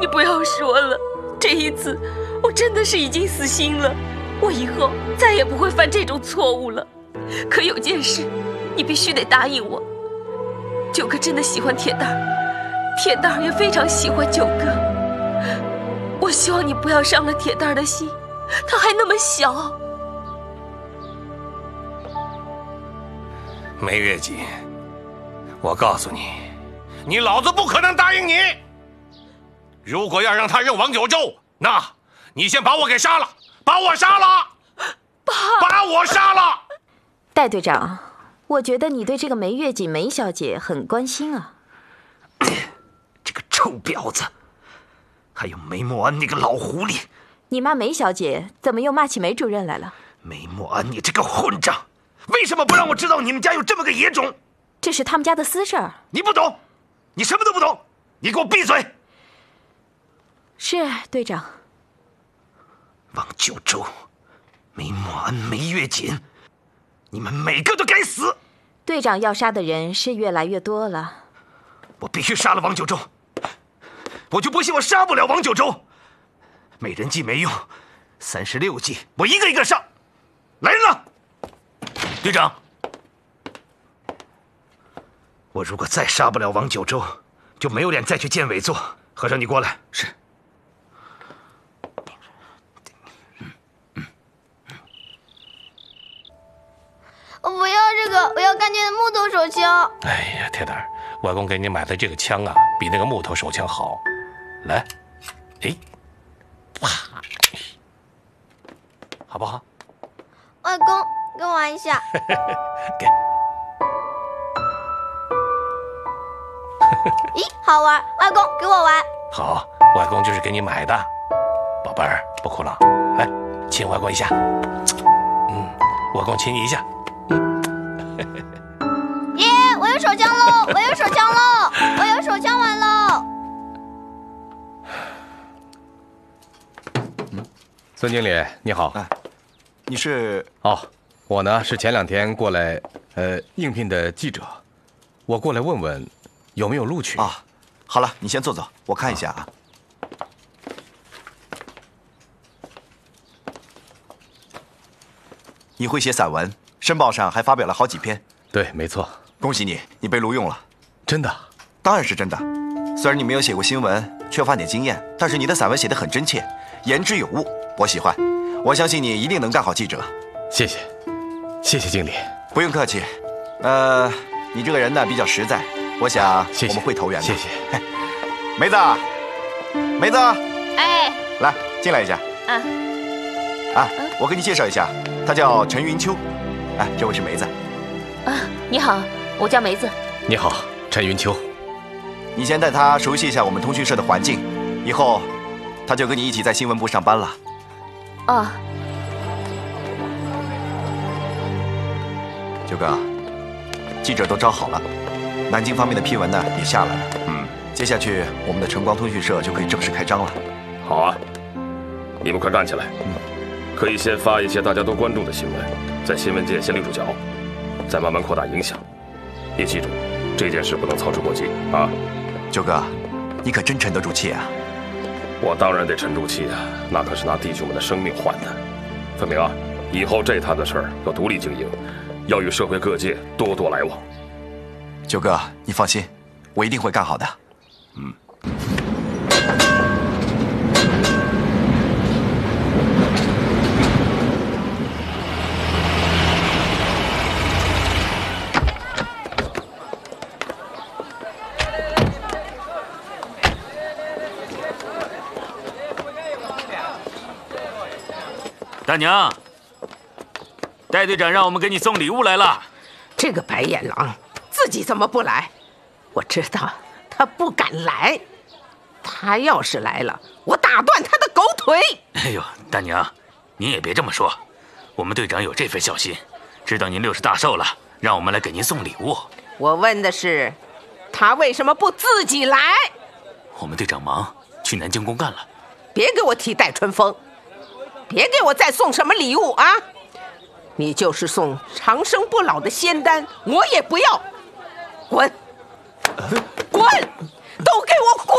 你不要说了，这一次我真的是已经死心了，我以后再也不会犯这种错误了。可有件事，你必须得答应我。九哥真的喜欢铁蛋儿，铁蛋儿也非常喜欢九哥。我希望你不要伤了铁蛋儿的心，他还那么小。 梅月锦，我告诉你，你老子不可能答应你。如果要让他认王九州，那你先把我给杀了，把我杀了，把我杀了。 戴队长，我觉得你对这个梅月锦梅小姐很关心啊。 这个臭婊子，还有梅默庵那个老狐狸。 你骂梅小姐，怎么又骂起梅主任来了？ 梅默庵，你这个混账，为什么不让我知道你们家有这么个野种？ 这是他们家的私事儿。 你不懂，你什么都不懂，你给我闭嘴！ 是，队长。 王九州、梅默庵、梅月锦，你们每个都该死！ 队长要杀的人是越来越多了。 我必须杀了王九州，我就不信我杀不了王九州。美人计没用，36计我一个一个上。来人了！ 队长， 我如果再杀不了王九州，就没有脸再去见委座。和尚，你过来。 是。 我不要这个，我要干净的木头手枪。 哎呀，铁蛋儿，外公给你买的这个枪啊，比那个木头手枪好。来，哎，啪，好不好？ 外公，跟我玩一下。 给。 咦，好玩！外公，给我玩。 好，外公就是给你买的，宝贝儿，不哭了。来，亲外公一下。外公亲你一下。 耶！我有手枪喽！我有手枪喽！我有手枪玩喽！ 孙经理，你好。 哎，你是？ 哦，我呢是前2天过来应聘的记者，我过来问问有没有录取啊。好了，你先坐坐，我看一下啊。你会写散文，《申报》上还发表了好几篇。 对，没错。 恭喜你，你被录用了。 真的？ 当然是真的。虽然你没有写过新闻，缺乏点经验，但是你的散文写得很真切，言之有物，我喜欢。我相信你一定能干好记者。 谢谢，谢谢经理。 不用客气。你这个人呢比较实在，我想我们会投缘的。 谢谢。 梅子，梅子， 哎， 来进来一下。我给你介绍一下，他叫陈云秋。哎，这位是梅子。 你好，我叫梅子。 你好，陈云秋。 你先带他熟悉一下我们通讯社的环境，以后他就跟你一起在新闻部上班了。 哦。 九哥，记者都招好了，南京方面的批文呢也下来了。接下去我们的晨光通讯社就可以正式开张了。 好啊，你们快干起来。可以先发一些大家都关注的新闻，在新闻界先立住脚，再慢慢扩大影响。也记住，这件事不能操之过急啊！ 九哥，你可真沉得住气啊！ 我当然得沉住气啊，那可是拿弟兄们的生命换的。分明啊，以后这摊子事儿要独立经营，要与社会各界多多来往。 九哥，你放心，我一定会干好的。 大娘，戴队长让我们给你送礼物来了。 这个白眼狼自己怎么不来？我知道他不敢来，他要是来了，我打断他的狗腿。 哎呦，大娘，您也别这么说，我们队长有这份孝心，知道您60大寿了，让我们来给您送礼物。 我问的是，他为什么不自己来？ 我们队长忙，去南京公干了。 别给我提戴春风，别给我再送什么礼物啊！你就是送长生不老的仙丹，我也不要。滚！滚！都给我滚！